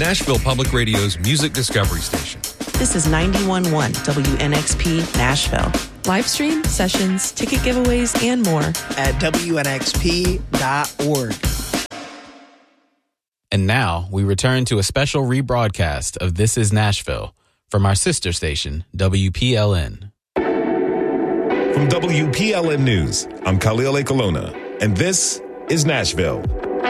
Nashville Public Radio's music discovery station. This is 91.1 WNXP Nashville. Live stream, sessions, ticket giveaways, and more at WNXP.org. And now we return to a special rebroadcast of This is Nashville from our sister station, WPLN. From WPLN News, I'm Khalil Ekalona, and this is Nashville.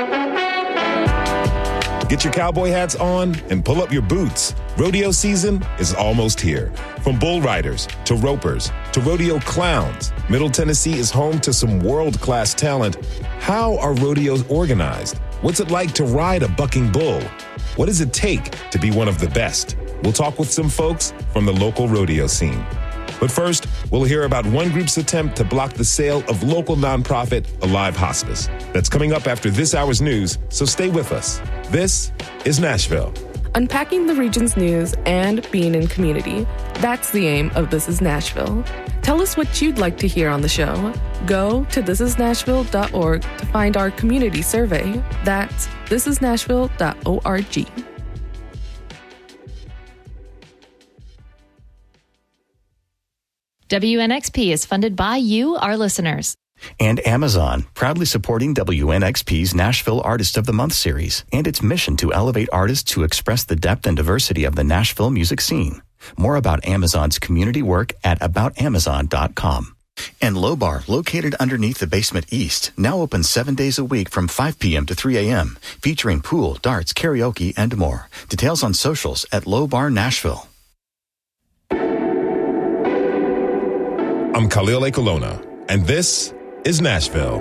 Get your cowboy hats on and pull up your boots. Rodeo season is almost here. From bull riders to ropers to rodeo clowns, Middle Tennessee is home to some world-class talent. How are rodeos organized? What's it like to ride a bucking bull? What does it take to be one of the best? We'll talk with some folks from the local rodeo scene. But first, we'll hear about one group's attempt to block the sale of local nonprofit Alive Hospice. That's coming up after this hour's news, so stay with us. This is Nashville. Unpacking the region's news and being in community. That's the aim of This is Nashville. Tell us what you'd like to hear on the show. Go to thisisnashville.org to find our community survey. That's thisisnashville.org. WNXP is funded by you, our listeners. And Amazon, proudly supporting WNXP's Nashville Artist of the Month series and its mission to elevate artists who express the depth and diversity of the Nashville music scene. More about Amazon's community work at aboutamazon.com. And Low Bar, located underneath the Basement East, now open 7 days a week from 5 p.m. to 3 a.m., featuring pool, darts, karaoke, and more. Details on socials at Low Bar Nashville. I'm Khalil Ekalona, and this is Nashville.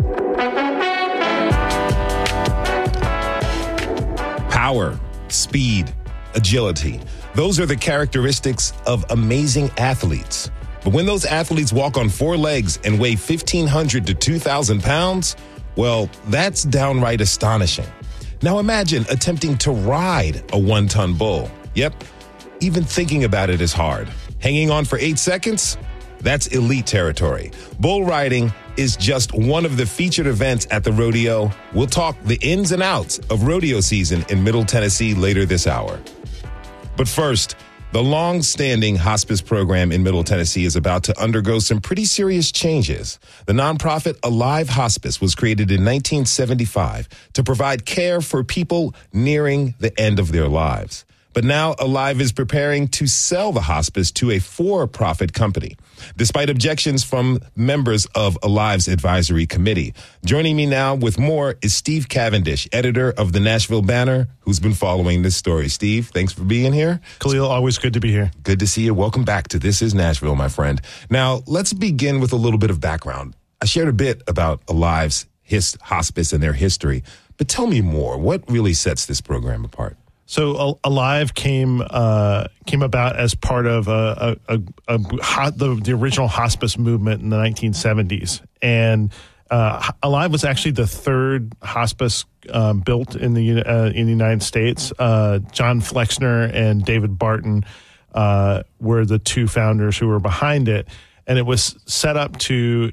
Power, speed, agility. Those are the characteristics of amazing athletes. But when those athletes walk on four legs and weigh 1,500 to 2,000 pounds, well, that's downright astonishing. Now imagine attempting to ride a one-ton bull. Yep, even thinking about it is hard. Hanging on for 8 seconds? That's elite territory. Bull riding is just one of the featured events at the rodeo. We'll talk the ins and outs of rodeo season in Middle Tennessee later this hour. But first, the long-standing hospice program in Middle Tennessee is about to undergo some pretty serious changes. The nonprofit Alive Hospice was created in 1975 to provide care for people nearing the end of their lives. But now Alive is preparing to sell the hospice to a for-profit company, despite objections from members of Alive's advisory committee. Joining me now with more is Steve Cavendish, editor of the Nashville Banner, who's been following this story. Steve, thanks for being here. Khalil, always good to be here. Good to see you. Welcome back to This is Nashville, my friend. Now, let's begin with a little bit of background. I shared a bit about Alive's hospice and their history, but tell me more. What really sets this program apart? So Alive came about as part of the original hospice movement in the 1970s, and Alive was actually the third hospice built in the United States. John Flexner and David Barton were the two founders who were behind it, and it was set up to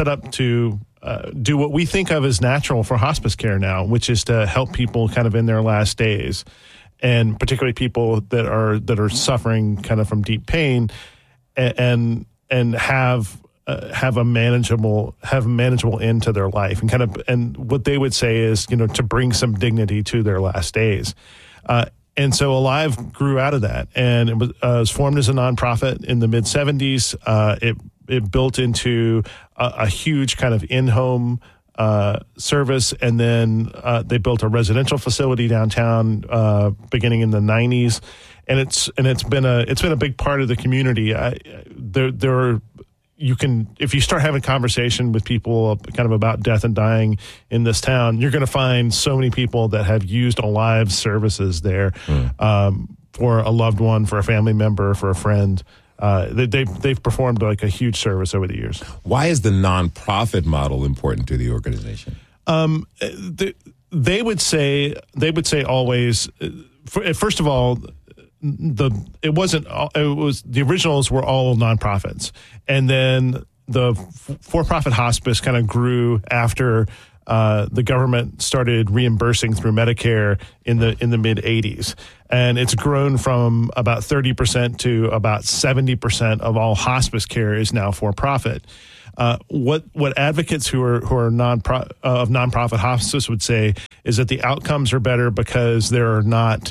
do what we think of as natural for hospice care now, which is to help people kind of in their last days. And particularly people that are suffering kind of from deep pain, and have a manageable end to their life, and what they would say is, to bring some dignity to their last days. And so Alive grew out of that, and it was formed as a nonprofit in the mid '70s. It built into a huge kind of in-home service, and then they built a residential facility downtown beginning in the 90s, and it's been a big part of the community. If you start having conversation with people kind of about death and dying in this town, you're going to find so many people that have used Alive services there for a loved one, for a family member, for a friend. They've performed like a huge service over the years. Why is the nonprofit model important to the organization? They would say always. First of all, the originals were all nonprofits, and then the for-profit hospice kind of grew after the government started reimbursing through Medicare in the mid 80s. And it's grown from about 30% to about 70% of all hospice care is now for profit. What advocates who are of nonprofit hospice would say is that the outcomes are better because there are not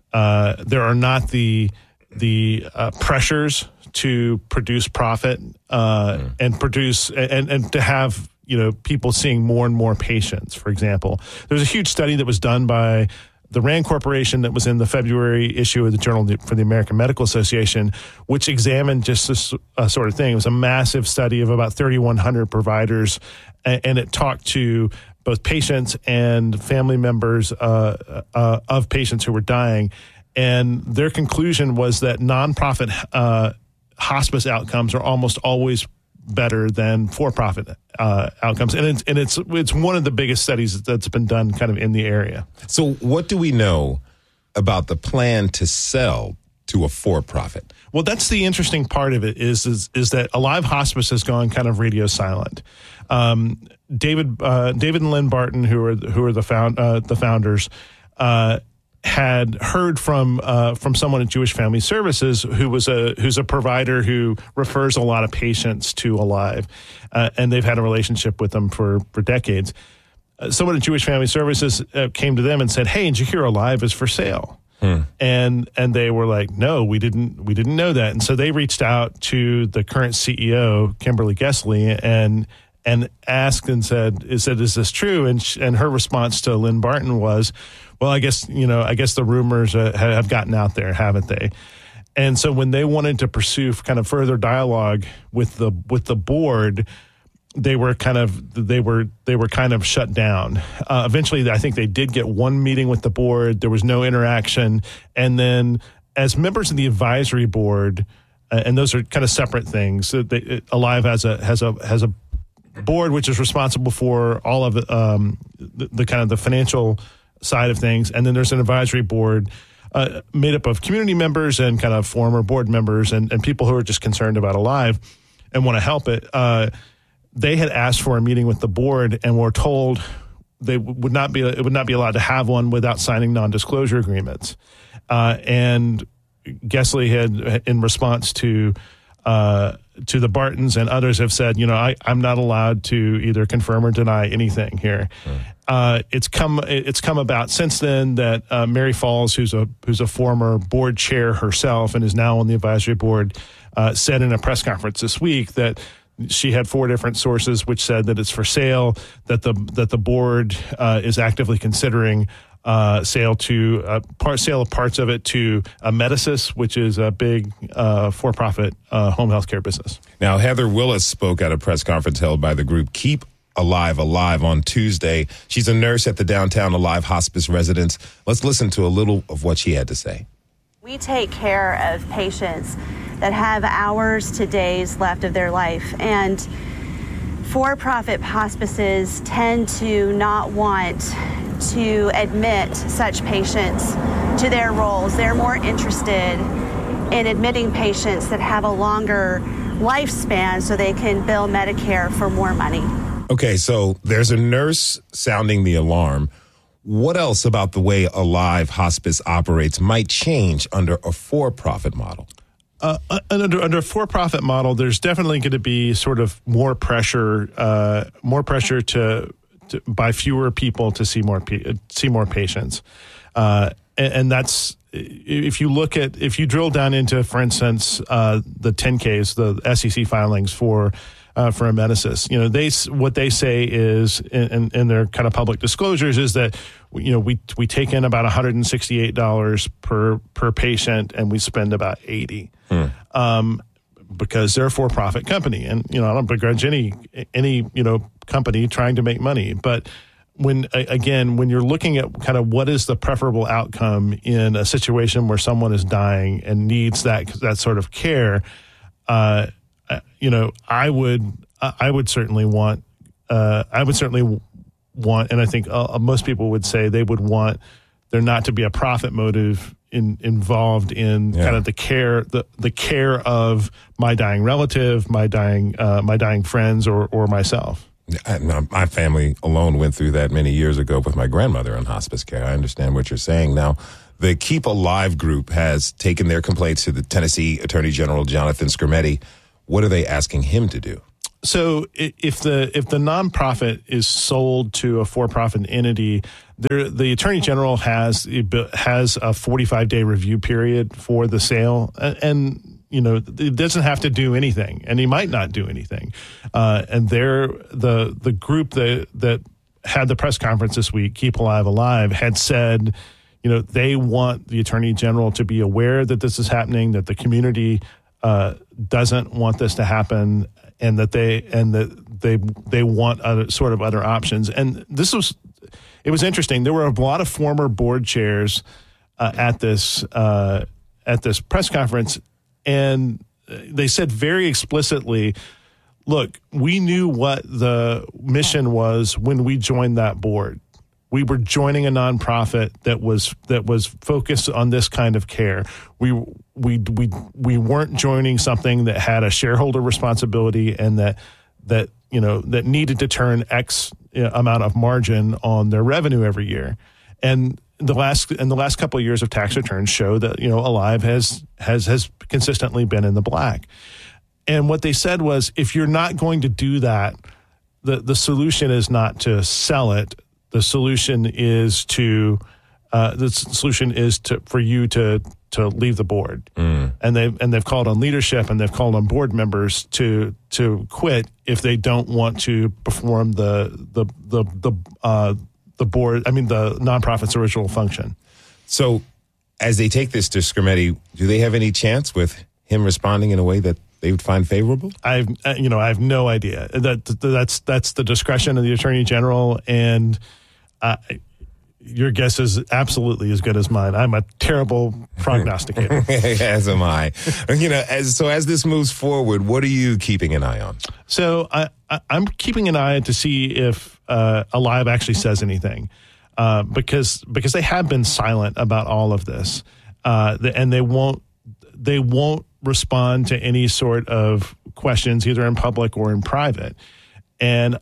the pressures to produce profit and produce and to have people seeing more and more patients. For example, there's a huge study that was done by the RAND Corporation that was in the February issue of the Journal for the American Medical Association, which examined just this sort of thing. It was a massive study of about 3,100 providers, and it talked to both patients and family members of patients who were dying. And their conclusion was that nonprofit hospice outcomes are almost always better than for-profit outcomes, and it's one of the biggest studies that's been done kind of in the area. So, what do we know about the plan to sell to a for-profit? Well, that's the interesting part of it is that Alive Hospice has gone kind of radio silent. David and Lynn Barton, who are the founders, had heard from someone at Jewish Family Services who's a provider who refers a lot of patients to Alive, and they've had a relationship with them for decades. Someone at Jewish Family Services came to them and said, "Hey, did you hear Alive is for sale?" And they were like, "No, we didn't know that." And so they reached out to the current CEO, Kimberly Gessley, and asked and said, "Is this true?" And her response to Lynn Barton was, "Well, I guess the rumors have gotten out there, haven't they?" And so when they wanted to pursue kind of further dialogue with the board, they were kind of shut down. Eventually, I think they did get one meeting with the board. There was no interaction, and then as members of the advisory board, and those are kind of separate things. Alive has a board which is responsible for all of the kind of the financial side of things, and then there's an advisory board made up of community members and kind of former board members and people who are just concerned about Alive and want to help it. They had asked for a meeting with the board and were told it would not be allowed to have one without signing non-disclosure agreements. And Gessley had, in response to the Bartons and others, have said, I'm not allowed to either confirm or deny anything here. It's come about since then that Mary Falls, who's a former board chair herself and is now on the advisory board, said in a press conference this week that she had 4 different sources which said that it's for sale, that the board is actively considering sale of parts of it to Medicis, which is a big for-profit home health care business. Now, Heather Willis spoke at a press conference held by the group Keep Alive on Tuesday. She's a nurse at the downtown Alive Hospice residence. Let's listen to a little of what she had to say. We take care of patients that have hours to days left of their life, and for-profit hospices tend to not want to admit such patients to their roles. They're more interested in admitting patients that have a longer lifespan so they can bill Medicare for more money. Okay, so there's a nurse sounding the alarm. What else about the way Alive Hospice operates might change under a for-profit model? Under a for-profit model, there's definitely going to be sort of more pressure to by fewer people to see more patients, and that's if you drill down into, for instance, the 10Ks, the SEC filings for Medicis. What they say is in their kind of public disclosures is that we take in about $168 per patient and we spend about $80. Because they're a for-profit company, and I don't begrudge any company trying to make money. But when you're looking at kind of what is the preferable outcome in a situation where someone is dying and needs that sort of care, I would certainly want, and I think most people would say they would want there not to be a profit motive involved in kind of the care of my dying relative, my dying friends, or myself. My family alone went through that many years ago with my grandmother on hospice care. I understand what you're saying. Now, the Keep Alive group has taken their complaints to the Tennessee Attorney General, Jonathan Skrmetti. What are they asking him to do? So if the nonprofit is sold to a for-profit entity, the Attorney General has a 45-day review period for the sale, and it doesn't have to do anything, and he might not do anything. And the group that had the press conference this week, Keep Alive, had said, they want the Attorney General to be aware that this is happening, that the community doesn't want this to happen, and that they want other options. And it was interesting. There were a lot of former board chairs at this press conference, and they said very explicitly, look, we knew what the mission was when we joined that board. We were joining a nonprofit that was focused on this kind of care. We weren't joining something that had a shareholder responsibility and that needed to turn X amount of margin on their revenue every year. And the last couple of years of tax returns show that Alive has consistently been in the black. And what they said was, if you're not going to do that, the solution is not to sell it. The solution is for you to leave the board. And they've called on leadership and they've called on board members to quit if they don't want to perform the board. I mean, the nonprofit's original function. So, as they take this to Skrmetti, do they have any chance with him responding in a way that they would find favorable? I have no idea. That's the discretion of the Attorney General, and your guess is absolutely as good as mine. I'm a terrible prognosticator. As am I. As this moves forward, what are you keeping an eye on? So I'm keeping an eye to see if Alive actually says anything, because they have been silent about all of this, and they won't respond to any sort of questions either in public or in private. And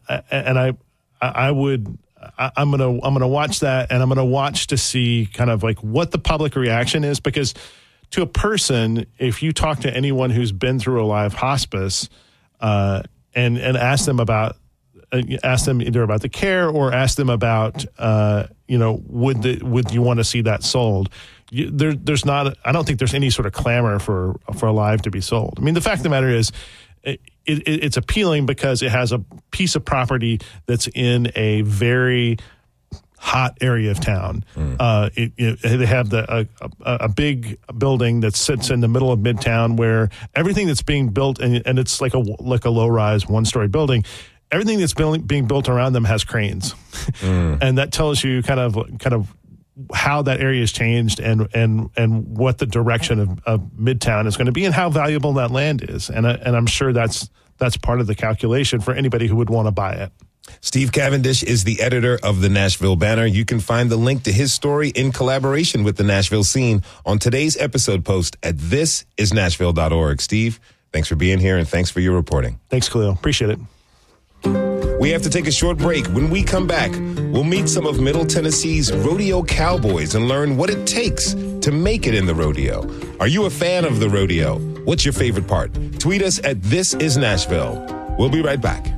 I'm gonna watch that, and I'm gonna watch to see kind of like what the public reaction is, because to a person, if you talk to anyone who's been through Alive hospice, and ask them either about the care or ask them about would you want to see that sold? There's not. I don't think there's any sort of clamor for Alive to be sold. I mean, the fact of the matter is, it's appealing because it has a piece of property that's in a very hot area of town. They have a big building that sits in the middle of Midtown, where everything that's being built, and it's like a low-rise one-story building. Everything that's being built around them has cranes, and that tells you kind of how that area has changed and what the direction of Midtown is going to be, and how valuable that land is. And I'm sure that's part of the calculation for anybody who would want to buy it. Steve Cavendish is the editor of the Nashville Banner. You can find the link to his story in collaboration with the Nashville Scene on today's episode post at thisisnashville.org. Steve, thanks for being here, and thanks for your reporting. Thanks, Khalil. Appreciate it. We have to take a short break. When we come back, we'll meet some of Middle Tennessee's rodeo cowboys and learn what it takes to make it in the rodeo. Are you a fan of the rodeo? What's your favorite part? Tweet us at This Is Nashville. We'll be right back.